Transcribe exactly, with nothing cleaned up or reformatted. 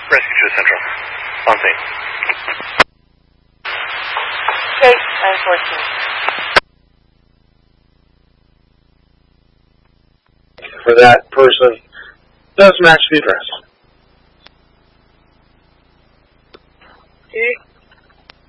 Rescue to Central. On scene. Okay, nine fourteen. For that person does match the address.